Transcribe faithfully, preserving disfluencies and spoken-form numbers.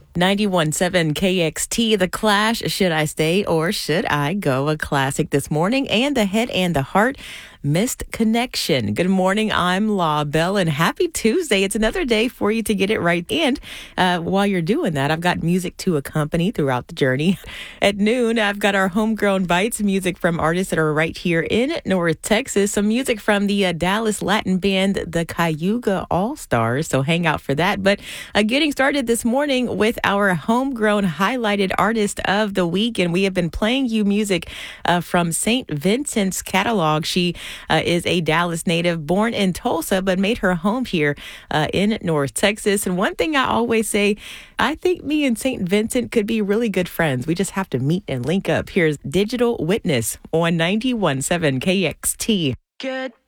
ninety-one point seven K X T, The Clash, Should I Stay or Should I Go? A classic this morning, and the head and the heart, Missed Connection. Good morning, I'm La Belle, and happy Tuesday. It's another day for you to get it right. And uh, while you're doing that, I've got music to accompany throughout the journey. At noon, I've got our homegrown bites, music from artists that are right here in North Texas. Some music from the uh, Dallas Latin band, the Cayuga All-Stars, so hang out for that. But uh, getting started this morning with our homegrown highlighted artist of the week, and we have been playing you music uh, from Saint Vincent's catalog. She uh, is a Dallas native, born in Tulsa, but made her home here uh, in North Texas. And one thing I always say, I think me and Saint Vincent could be really good friends. We just have to meet and link up. Here's Digital Witness on ninety-one point seven K X T. Good